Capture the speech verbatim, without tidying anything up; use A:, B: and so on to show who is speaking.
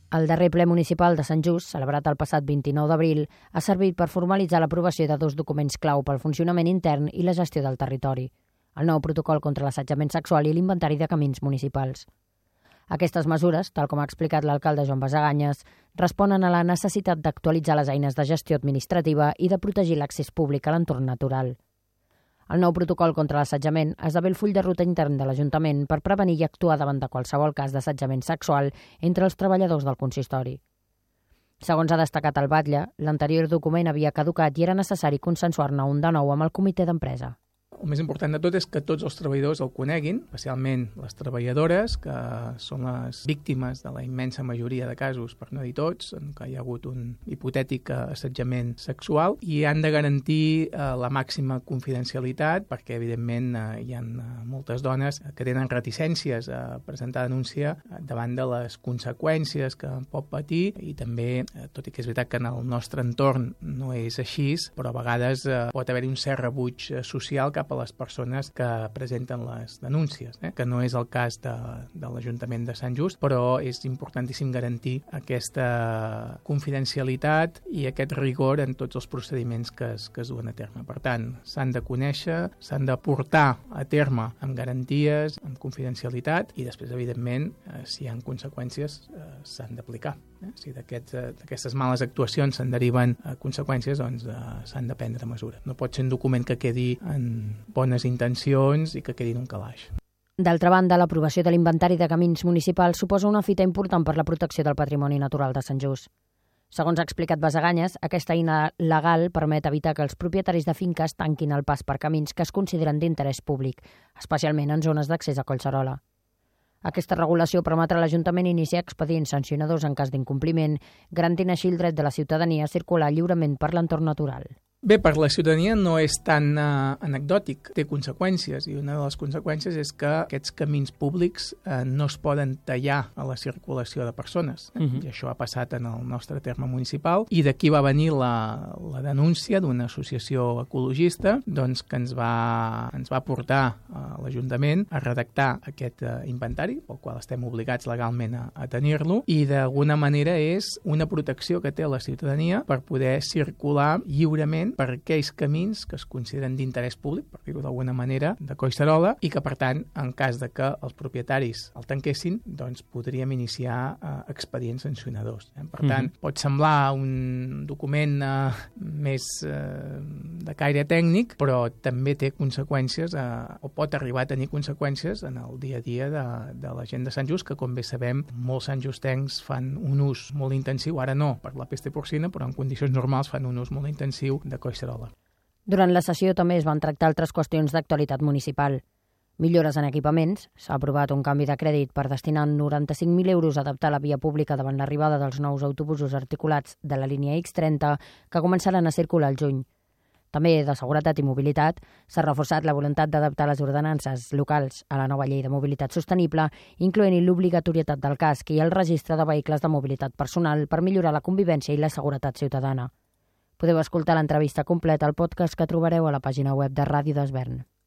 A: El darrer ple municipal de Sant Just, celebrat el passat vint-i-nou d'abril, ha servit per formalitzar l'aprovació de dos documents clau pel funcionament intern i la gestió del territori: el nou protocol contra l'assetjament sexual i l'inventari de camins municipals. Aquestes mesures, tal com ha explicat l'alcalde Joan Basaganyes, responen a la necessitat d'actualitzar les eines de gestió administrativa i de protegir l'accés públic a l'entorn natural. El nou protocol contra l'assetjament esdevé el full de ruta intern de l'Ajuntament per prevenir i actuar davant de qualsevol cas d'assetjament sexual entre els treballadors del consistori. Segons ha destacat el batlle, l'anterior document havia caducat i era necessari consensuar-ne un de nou amb el comitè d'empresa.
B: El més important de tot és que tots els treballadors el coneguin, especialment les treballadores, que són les víctimes de la immensa majoria de casos, per no dir tots, en què hi ha hagut un hipotètic assetjament sexual, i han de garantir eh, la màxima confidencialitat, perquè evidentment eh, hi ha moltes dones que tenen reticències a presentar denúncia davant de les conseqüències que pot patir, i també, eh, tot i que és veritat que en el nostre entorn no és així, però a vegades eh, pot haver-hi un cert rebuig eh, social cap a les persones que presenten les denúncies, eh? que no és el cas de, de l'Ajuntament de Sant Just, però és importantíssim garantir aquesta confidencialitat i aquest rigor en tots els procediments que es, que es duen a terme. Per tant, s'han de conèixer, s'han de portar a terme amb garanties, amb confidencialitat, i després, evidentment, eh, si hi ha conseqüències, eh, s'han d'aplicar. Eh? Si d'aquest, eh, d'aquestes males actuacions se'n deriven eh, conseqüències, doncs eh, s'han de prendre mesures. No pot ser un document que quedi en bones intencions i que quedi en un calaix.
A: D'altra banda, l'aprovació de l'inventari de camins municipals suposa una fita important per la protecció del patrimoni natural de Sant Just. Segons ha explicat Basaganyes, aquesta eina legal permet evitar que els propietaris de finques tanquin el pas per camins que es consideren d'interès públic, especialment en zones d'accés a Collserola. Aquesta regulació permetrà a l'Ajuntament iniciar expedients sancionadors en cas d'incompliment, garantint així el dret de la ciutadania a circular lliurement per l'entorn natural.
B: Bé, per la ciutadania no és tan uh, anecdòtic, té conseqüències, i una de les conseqüències és que aquests camins públics uh, no es poden tallar a la circulació de persones. Eh? Uh-huh. I això ha passat en el nostre terme municipal, i d'aquí va venir la, la denúncia d'una associació ecologista doncs, que ens va, ens va portar a l'Ajuntament a redactar aquest uh, inventari, pel qual estem obligats legalment a, a tenir-lo, i d'alguna manera és una protecció que té la ciutadania per poder circular lliurement per aquells camins que es consideren d'interès públic, per dir-ho d'alguna manera, de Collserola, i que, per tant, en cas de que els propietaris el tanquessin, doncs podríem iniciar eh, expedients sancionadors. Eh? Per tant, mm-hmm. pot semblar un document eh, més eh, de caire tècnic, però també té conseqüències, eh, o pot arribar a tenir conseqüències en el dia a dia de, de la gent de Sant Just, que, com bé sabem, molts santjustencs fan un ús molt intensiu, ara no, per la pesta porcina, però en condicions normals fan un ús molt intensiu de Collserola.
A: Durant la sessió també es van tractar altres qüestions d'actualitat municipal. Millores en equipaments. S'ha aprovat un canvi de crèdit per destinar noranta-cinc mil euros a adaptar la via pública davant l'arribada dels nous autobusos articulats de la línia ics trenta que començaran a circular al juny. També de seguretat i mobilitat s'ha reforçat la voluntat d'adaptar les ordenances locals a la nova llei de mobilitat sostenible, incloent-hi l'obligatorietat del casc i el registre de vehicles de mobilitat personal per millorar la convivència i la seguretat ciutadana. Podeu escoltar l'entrevista completa al podcast que trobareu a la pàgina web de Ràdio d'Esvern.